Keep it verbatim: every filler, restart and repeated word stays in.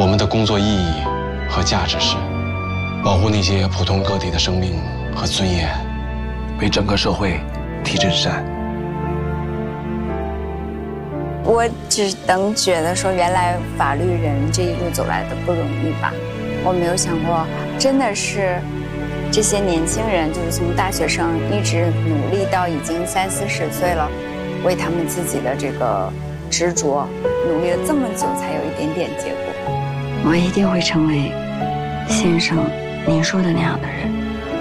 我们的工作意义和价值是保护那些普通个体的生命和尊严，为整个社会提振善。 我只能觉得说，原来法律人这一路走来的不容易吧。我没有想过，真的是这些年轻人，就是从大学生一直努力到已经三四十岁了，为他们自己的这个执着努力了这么久，才有一点点结果。 我一定会成为先生您说的那样的人。